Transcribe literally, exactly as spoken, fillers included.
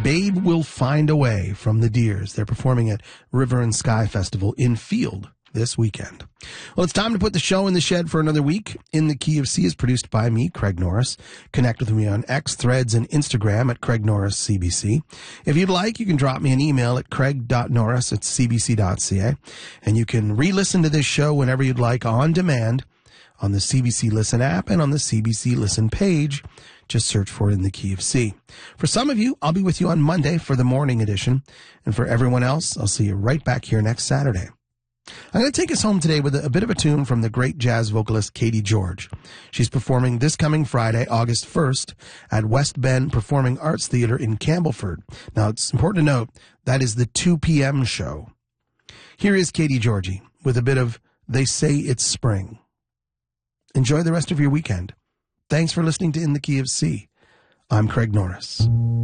Babe Will Find a Way from the Deers. They're performing at River and Sky Festival in Field this weekend. Well, it's time to put the show in the shed for another week. In the Key of C is produced by me, Craig Norris. Connect with me on X, Threads, and Instagram at Craig Norris C B C. If you'd like, you can drop me an email at craig dot norris at c b c dot c a. And you can re-listen to this show whenever you'd like on demand on the C B C Listen app and on the C B C Listen page. Just search for In the Key of C. For some of you, I'll be with you on Monday for the morning edition. And for everyone else, I'll see you right back here next Saturday. I'm going to take us home today with a, a bit of a tune from the great jazz vocalist Katie George. She's performing this coming Friday, August first, at West Bend Performing Arts Theater in Campbellford. Now, it's important to note that is the two p.m. show. Here is Katie Georgie with a bit of They Say It's Spring. Enjoy the rest of your weekend. Thanks for listening to In the Key of C. I'm Craig Norris.